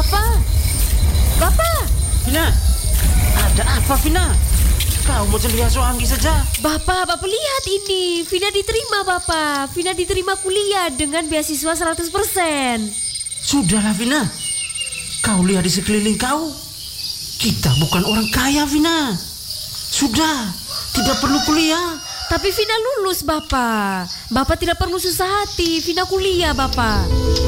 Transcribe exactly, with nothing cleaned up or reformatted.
Bapak, Bapak. Vina, ada apa Vina? Kau mau ceria Soanggi saja. Bapak, Bapak lihat ini. Vina diterima, Bapak. Vina diterima kuliah dengan beasiswa seratus persen. Sudahlah Vina. Kau lihat di sekeliling kau. Kita bukan orang kaya Vina. Sudah, tidak perlu kuliah. Tapi Vina lulus, Bapak. Bapak tidak perlu susah hati. Vina kuliah, Bapak.